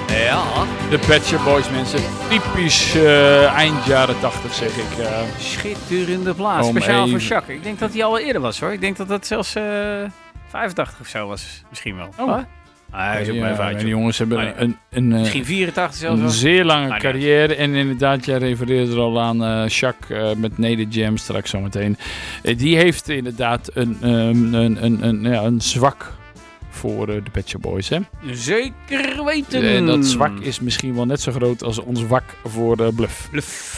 Ja. De Pet Shop Boys, mensen. Typisch eind jaren 80, zeg ik. Schitterende plaats. Speciaal voor Jacques. Ik denk dat hij al eerder was, hoor. Ik denk dat dat zelfs 85 of zo was. Misschien wel. Oh. Hij is ook mijn foutje. Die jongens hebben misschien 84 zelfs. een zeer lange carrière. En inderdaad, jij refereerde er al aan Jacques met Nede Jam straks zometeen. Die heeft inderdaad een zwak voor de Pet Shop Boys, hè? Zeker weten. Dat zwak is misschien wel net zo groot als ons wak voor Bluff.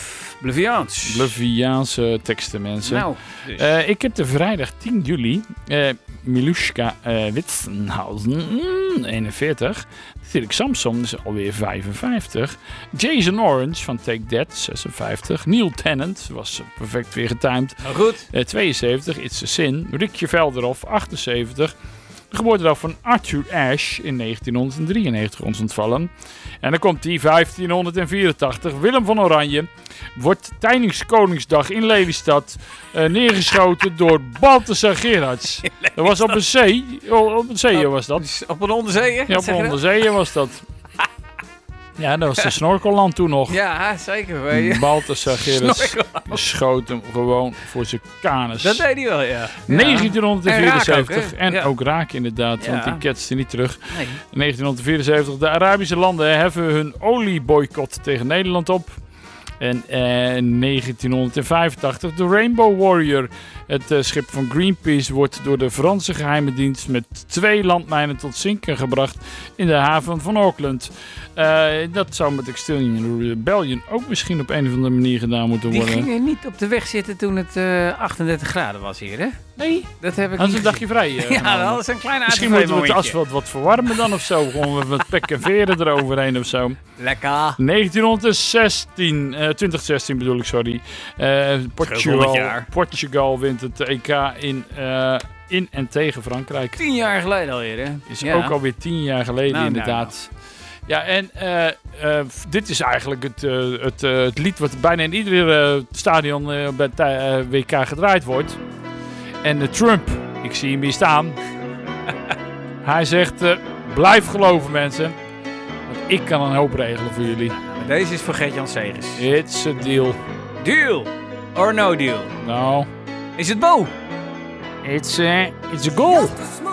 Bluffiaanse teksten, mensen. Nou, dus. Ik heb de vrijdag 10 juli Miluska Witsenhausen, 41. Dirk Samson is alweer 55. Jason Orange van Take That, 56. Neil Tennant was perfect weer getimed. Nou goed. 72, It's a Sin. Rickje Velderhof, 78. De geboortedag van Arthur Ashe in 1993 ons ontvallen. En dan komt die 1584. Willem van Oranje wordt tijdens Koningsdag in Lelystad neergeschoten door Balthasar Gerards. Dat was op een zee. Op een zee was dat. Op een onderzeeër? Ja, op een onderzeeër was dat. Ja, dat was de snorkelland toen nog. Ja, zeker. Balthasar Gerards schoot hem gewoon voor zijn kanus. Dat deed hij wel, ja. 1974. En raak ook raak inderdaad, want die ketste niet terug. Nee. 1974. De Arabische landen heffen hun olieboycott tegen Nederland op. En 1985. De Rainbow Warrior. Het schip van Greenpeace wordt door de Franse geheime dienst met 2 landmijnen tot zinken gebracht in de haven van Auckland. Dat zou met Extinction Rebellion ook misschien op een of andere manier gedaan moeten worden. Die gingen niet op de weg zitten toen het 38 graden was hier, hè? Nee. Dat heb ik dat is niet een dagje vrij. Ja, dat is een klein misschien moeten we het asfalt wat verwarmen dan of zo. Gewoon met pek en veren eroverheen of zo. Lekker. 2016 bedoel ik, sorry. Portugal wint het EK in en tegen Frankrijk. 10 jaar geleden alweer, hè? Is ook alweer 10 jaar geleden, inderdaad. Ja, en dit is eigenlijk het lied wat bijna in ieder stadion bij het WK gedraaid wordt. En Trump, ik zie hem hier staan. Hij zegt, blijf geloven, mensen. Want ik kan een hoop regelen voor jullie. Deze is voor Gert-Jan Segers. It's a deal. Deal or no deal? Nou. Is het Bo? It's a goal.